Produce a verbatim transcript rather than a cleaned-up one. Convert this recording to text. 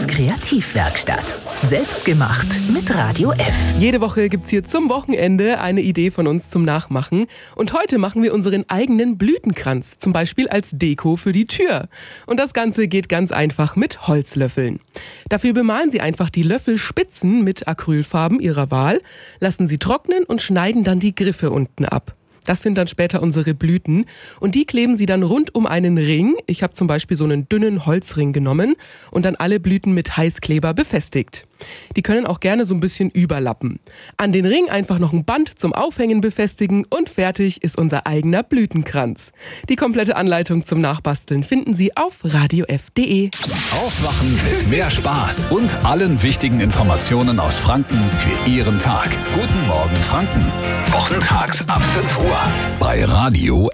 F's Kreativwerkstatt. Selbstgemacht mit Radio F. Jede Woche gibt's hier zum Wochenende eine Idee von uns zum Nachmachen. Und heute machen wir unseren eigenen Blütenkranz, zum Beispiel als Deko für die Tür. Und das Ganze geht ganz einfach mit Holzlöffeln. Dafür bemalen Sie einfach die Löffelspitzen mit Acrylfarben Ihrer Wahl, lassen sie trocknen und schneiden dann die Griffe unten ab. Das sind dann später unsere Blüten und die kleben Sie dann rund um einen Ring. Ich habe zum Beispiel so einen dünnen Holzring genommen und dann alle Blüten mit Heißkleber befestigt. Die können auch gerne so ein bisschen überlappen. An den Ring einfach noch ein Band zum Aufhängen befestigen und fertig ist unser eigener Blütenkranz. Die komplette Anleitung zum Nachbasteln finden Sie auf radio f punkt de. Aufwachen mit mehr Spaß und allen wichtigen Informationen aus Franken für Ihren Tag. Guten Morgen Franken. Wochentags ab fünf Uhr bei Radio